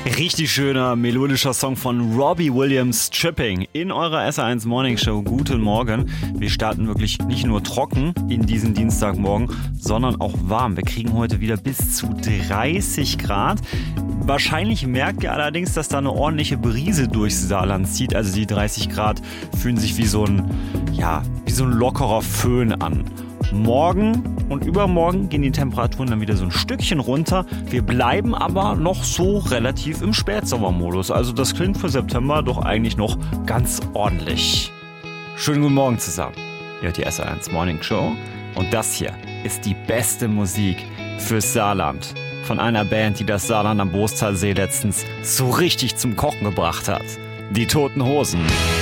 Richtig schöner, melodischer Song von Robbie Williams, Tripping, in eurer SR1 Morning Show. Guten Morgen. Wir starten wirklich nicht nur trocken in diesen Dienstagmorgen, sondern auch warm. Wir kriegen heute wieder bis zu 30 Grad. Wahrscheinlich merkt ihr allerdings, dass da eine ordentliche Brise durchs Saarland zieht. Also die 30 Grad fühlen sich wie so ein lockerer Föhn an. Morgen und übermorgen gehen die Temperaturen dann wieder so ein Stückchen runter. Wir bleiben aber noch so relativ im Spätsommermodus. Also das klingt für September doch eigentlich noch ganz ordentlich. Schönen guten Morgen zusammen. Ihr hört die SR1 Morning Show und das hier ist die beste Musik fürs Saarland. Von einer Band, die das Saarland am Boostalsee letztens so richtig zum Kochen gebracht hat. Die Toten Hosen.